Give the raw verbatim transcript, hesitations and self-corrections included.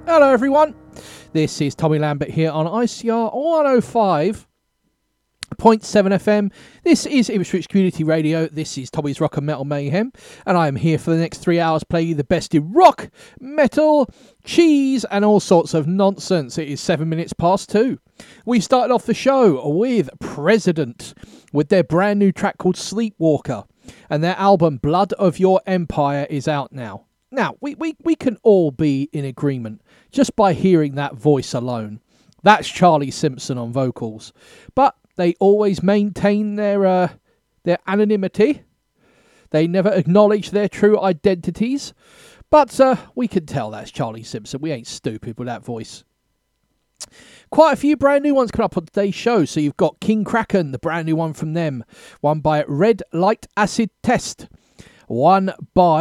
Hello everyone, this is Tommy Lambert here on I C R one oh five point seven F M. This is Ipswich Community Radio. This is Tommy's Rock and Metal Mayhem, and I am here for the next three hours playing you the best in rock, metal, cheese and all sorts of nonsense. It is seven minutes past two. We started off the show with President with their brand new track called Sleepwalker, and their album Blood of Your Empire is out now. Now, we, we, we can all be in agreement just by hearing that voice alone. That's Charlie Simpson on vocals. But they always maintain their uh, their anonymity. They never acknowledge their true identities. But uh, we can tell that's Charlie Simpson. We ain't stupid with that voice. Quite a few brand new ones come up on today's show. So you've got King Kraken, the brand new one from them. One by Red Light Acid Test. One by